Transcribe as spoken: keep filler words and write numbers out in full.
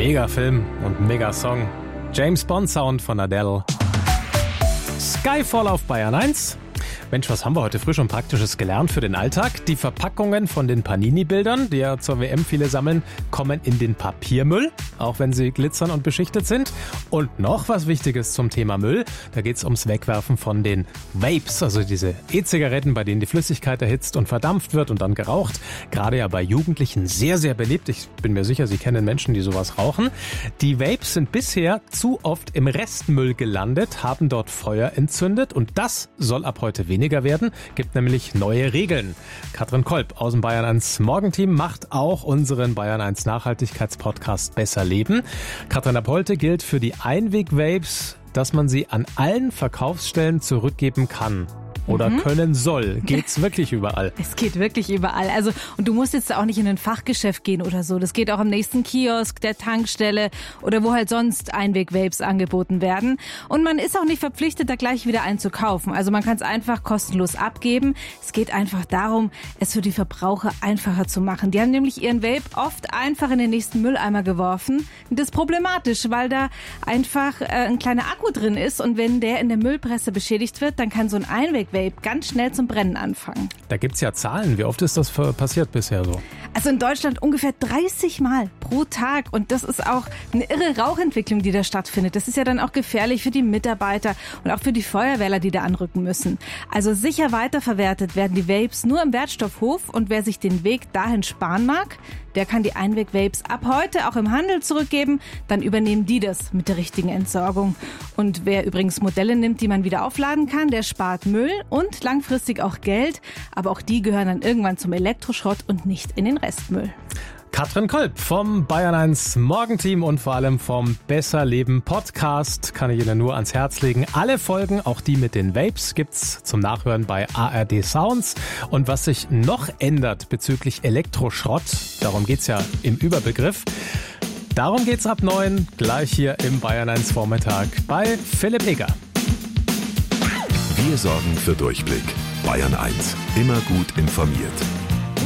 Mega Film und mega Song. James Bond Sound von Adele. Skyfall auf Bayern eins. Mensch, was haben wir heute frisch und Praktisches gelernt für den Alltag? Die Verpackungen von den Panini-Bildern, die ja zur W M viele sammeln, kommen in den Papiermüll, auch wenn sie glitzern und beschichtet sind. Und noch was Wichtiges zum Thema Müll, da geht es ums Wegwerfen von den Vapes, also diese E-Zigaretten, bei denen die Flüssigkeit erhitzt und verdampft wird und dann geraucht. Gerade ja bei Jugendlichen sehr, sehr beliebt. Ich bin mir sicher, Sie kennen Menschen, die sowas rauchen. Die Vapes sind bisher zu oft im Restmüll gelandet, haben dort Feuer entzündet und das soll ab heute weniger werden, gibt nämlich neue Regeln. Katrin Kolb aus dem Bayern eins Morgenteam macht auch unseren Bayern eins Nachhaltigkeitspodcast Besser Leben. Katrin, ab heute gilt für die Einweg-Vapes, dass man sie an allen Verkaufsstellen zurückgeben kann. Oder mhm. können soll. Geht's wirklich überall? Es geht wirklich überall. Also, und du musst jetzt auch nicht in ein Fachgeschäft gehen oder so. Das geht auch am nächsten Kiosk, der Tankstelle oder wo halt sonst Einweg-Vapes angeboten werden. Und man ist auch nicht verpflichtet, da gleich wieder einen zu kaufen. Also man kann es einfach kostenlos abgeben. Es geht einfach darum, es für die Verbraucher einfacher zu machen. Die haben nämlich ihren Vape oft einfach in den nächsten Mülleimer geworfen. Das ist problematisch, weil da einfach äh, ein kleiner Akku drin ist. Und wenn der in der Müllpresse beschädigt wird, dann kann so ein Einweg Vape ganz schnell zum Brennen anfangen. Da gibt's ja Zahlen. Wie oft ist das passiert bisher so? Also in Deutschland ungefähr dreißig Mal pro Tag. Und das ist auch eine irre Rauchentwicklung, die da stattfindet. Das ist ja dann auch gefährlich für die Mitarbeiter und auch für die Feuerwehrler, die da anrücken müssen. Also sicher weiterverwertet werden die Vapes nur im Wertstoffhof. Und wer sich den Weg dahin sparen mag, der kann die Einweg-Vapes ab heute auch im Handel zurückgeben. Dann übernehmen die das mit der richtigen Entsorgung. Und wer übrigens Modelle nimmt, die man wieder aufladen kann, der spart Müll und langfristig auch Geld. Aber auch die gehören dann irgendwann zum Elektroschrott und nicht in den Restmüll. Katrin Kolb vom Bayern eins Morgenteam und vor allem vom Besser Leben Podcast kann ich Ihnen nur ans Herz legen. Alle Folgen, auch die mit den Vapes, gibt's zum Nachhören bei A R D Sounds. Und was sich noch ändert bezüglich Elektroschrott, darum geht's ja im Überbegriff. Darum geht's ab neun, gleich hier im Bayern eins Vormittag bei Philipp Eger. Wir sorgen für Durchblick. Bayern eins, immer gut informiert.